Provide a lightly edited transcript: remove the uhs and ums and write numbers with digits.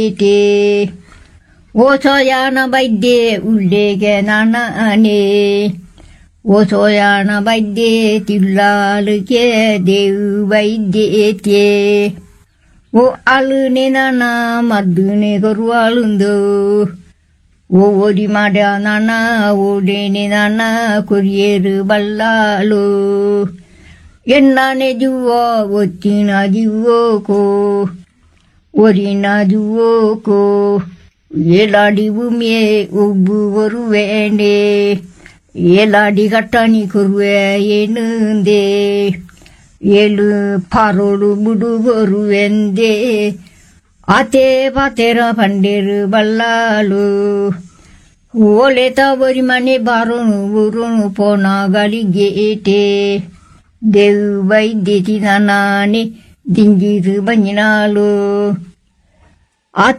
ತೆ ಓಸೋಯಾನ ವೈದ್ಯೆ ಉಳ್ಳೆಗೆ ನಾನೇ ಓಸೋಯಾನ ವೈದ್ಯೆ ತಿಳ್ಳಾಳುಗೆ ದೇವು ವೈದ್ಯತೆ ಓ ಅಳುನೆ ನಾನ ಮದ್ದುನೆ ಕೊರು ಅಳುಂದು ಓ ಓಡಿ ಮಾಡ ನಾನ ಓಡೇನೆ ನಾನ ಕೊರಿಯರು ಬಲ್ಲಾಳು ಎನ್ನಾನೆ ಜುವೋ ಒತ್ತಿನ ಜುವೋಕೋ ಒರಿನ ಜುವೋಕೋ ಏಲಾಡಿ ಭೂಮಿಯೇ ಒಬ್ಬು ಬರುವೇನೆ ಏಲಾಡಿ ಕಟ್ಟಣಿ ಕೊರುವೆ ಏನಂದೆ ಏಳು ಪಾರೋಡು ಬುಡು ಬರುವೆಂದೆ ಆತೆ ಪಾತೆರ ಪಂಡೇರು ಬಲ್ಲಾಳು ಓಲೆ ತವರಿ ಮನೆ ಬಾರೋನು ಬುರುನು ಪೋನ ಗಳಿಗೆಟೆ ದೇವು ವೈದ್ಯತಿ ನಾನೇ ದಿಂಗಿರು ಬಂಜಿನಾಳು ಆತ